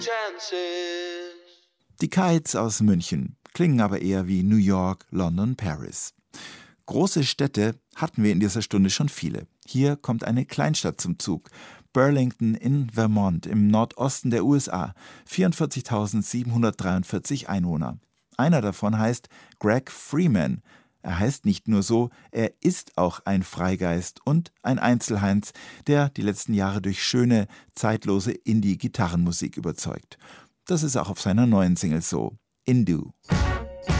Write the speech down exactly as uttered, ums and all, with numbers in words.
Die Kites aus München klingen aber eher wie New York, London, Paris. Große Städte hatten wir in dieser Stunde schon viele. Hier kommt eine Kleinstadt zum Zug. Burlington in Vermont im Nordosten der U S A. vierundvierzigtausendsiebenhundertdreiundvierzig Einwohner. Einer davon heißt Greg Freeman. Er heißt nicht nur so, er ist auch ein Freigeist und ein Einzelheinz, der die letzten Jahre durch schöne, zeitlose Indie-Gitarrenmusik überzeugt. Das ist auch auf seiner neuen Single so, Indu.